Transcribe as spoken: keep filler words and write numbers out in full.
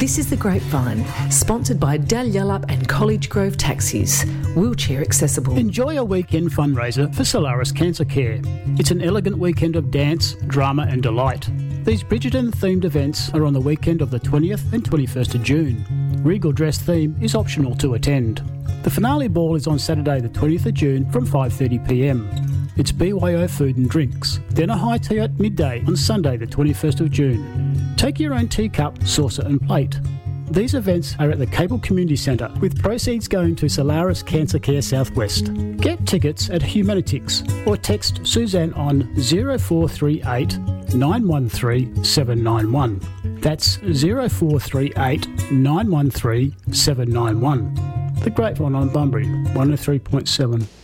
This is The Grapevine, sponsored by Dalyellup and College Grove Taxis, wheelchair accessible. Enjoy a weekend fundraiser for Solaris Cancer Care. It's an elegant weekend of dance, drama and delight. These Bridgerton-themed events are on the weekend of the twentieth and twenty-first of June. Regal dress theme is optional to attend. The finale ball is on Saturday the twentieth of June from five thirty p m. It's B Y O food and drinks. Then a high tea at midday on Sunday the twenty-first of June. Take your own teacup, saucer and plate. These events are at the Cable Community Centre, with proceeds going to Solaris Cancer Care Southwest. Get tickets at Humanitix or text Suzanne on zero four three eight nine one three seven nine one. That's zero four three eight nine one three seven nine one. The Grapevine on Bunbury, one oh three point seven.